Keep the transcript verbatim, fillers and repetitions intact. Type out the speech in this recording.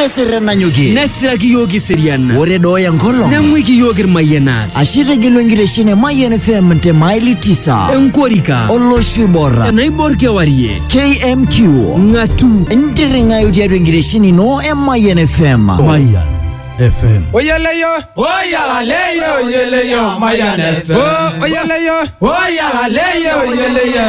Nesirena nyuki. Nesiraki yogi seriana. Ore doya ngolo. Nemwiki yogir mayenat. Ashire gilo ngireshine Mayen F M te maili tisa. Enkorika. Oloshibora. Enaibor kewarie. K M Q. Ngatu. Ndiringa yudiadu ngireshini no e Mayen F M. Mayen F M. Oyeleyo. Oyalaleyo. Oyeleyo. Mayen F M. Oyeleyo. Oyalaleyo. Oyeleyo.